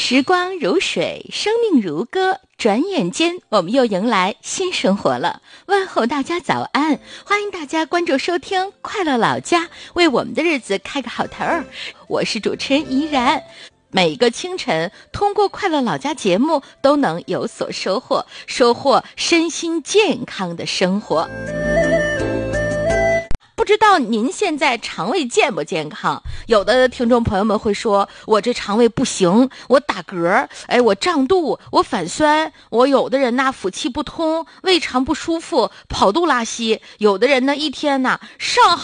时光如水，生命如歌，转眼间我们又迎来新生活了。问候大家早安，欢迎大家关注收听快乐老家，为我们的日子开个好头儿。我是主持人怡然，每个清晨通过快乐老家节目都能有所收获，收获身心健康的生活。不知道您现在肠胃健不健康？有的听众朋友们会说，我这肠胃不行，我打嗝，我胀肚，我反酸，我有的人呢腹气不通，胃肠不舒服，跑肚拉稀，有的人呢一天呢上